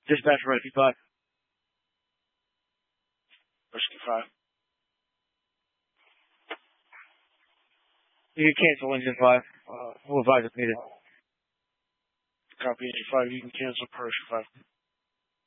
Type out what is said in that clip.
Dispatch Rescue 5. Rescue 5. You can cancel engine 5. We'll advise if needed. Copy 85. You can cancel Rescue 5.